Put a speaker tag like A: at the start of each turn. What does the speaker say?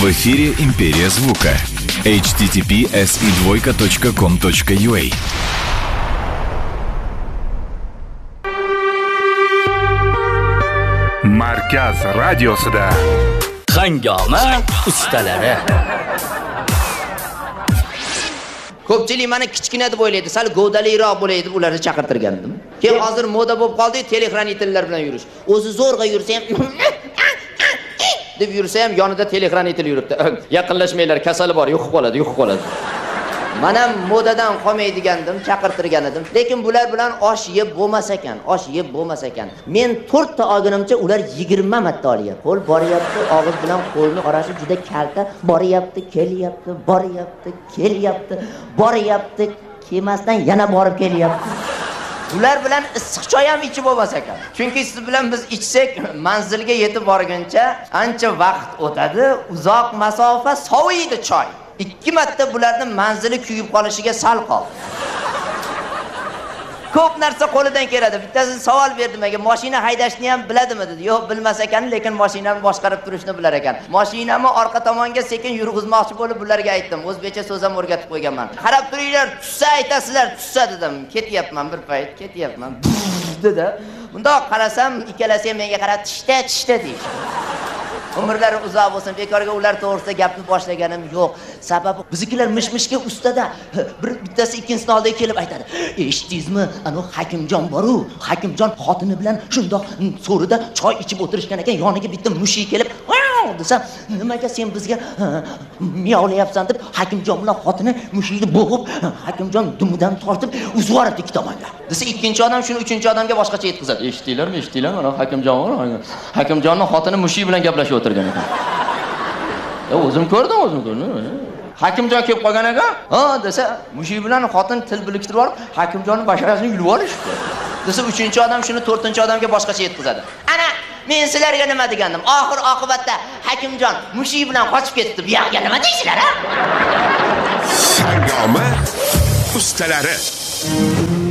A: В эфире «Империя звука». https://com.ua.
B: Markaz radiosida
C: Hangoma ustalari.
D: Ko'pchilik meni kichkina deb o'ylaydi, sal g'ovdaliroq bo'lay deb ularni chaqirtirgandim. Keyin hozir moda bo'lib qoldi, telexranitillar bilan yurish. O'zi zo'rg'a yursa ham deb yursa ham yonida telegranitel yuribdi. Yaqinlashmanglar, kasali bor, yo'qib qoladi. Men ham modadan qolmaydigandim, chaqirtirgan edim. Lekin bular bilan osh yeb bo'lmas ekan. Men 4 ta olganimcha ular 20 marta olyapti. Qo'l boryapti, og'iz bilan qo'lni orashi juda kalta, boryapti, kelyapti, kelmasdan yana borib kelyapti. Ular bilan issiq choy ham ichib bo'lmas ekan. Chunki siz bilan biz ichsak, manzilga yetib borguncha ancha vaqt o'tadi, uzoq masofa soviydi choy. 2 marta bularning manzili kuyib qolishiga sal qoldi. Ko'p narsa qo'lidan keladi. Bittasi savol berdi menga, mashina haydashni ham biladimi dedi. Yo'q, bilmas ekan, lekin mashinani boshqarib turishni bilar ekan. Mashinamni orqa tomonga sekin yurg'izmoqchi bo'lib bularga aytdim. O'zbekcha so'z ham o'rgatib qo'yganman. Qarab turinglar, tussa aytasizlar, tussa dedim. Ketyapman bir payt, dedi. Bundoq qarasam, ikkalasi ham menga qarab tishta deydi. Umrlari uzoq bo'lsin, bekorga ular to'g'risida gapni boshlaganim yo'q. Sababi biznikilar mishmishga ustada. Bittasi ikkinchisini oldiga kelib aytadi. Eshitdingizmi? Ana Hakimjon boru, Hakimjon xotini bilan shundoq so'rida choy ichib o'tirishgan ekan, yoniga bitta mushuk kelib, desa, nimaga sen bizga miyovlayapsan deb Hakimjon bilan xotini mushukni bo'g'ib, Hakimjon dumidan tortib uzib yubordi ikki tomonga. Desa, ikkinchi odam shuni uchinchi odamga boshqacha yetkazadi. Eshitdinglarmi? Mana Hakimjon bor. Hakimjonning xotini mushuk bilan gaplashib o'tirgan ekan. O'zim ko'rdim. Hakimjon kelib qolgan ekan. Desa, mushuk bilan xotin til biriktirib olib, Hakimjonning basharasini yulib olishdi. Desa, uchinchi odam shuni to'rtinchi odamga boshqacha yetkazadi. Ana, men sizlarga nima degandim? Oxir oqibatda Hakimjon mushuk bilan qochib ketdi. Bu yoqqa nima deysizlar, ha?
B: Hangoma ustalari.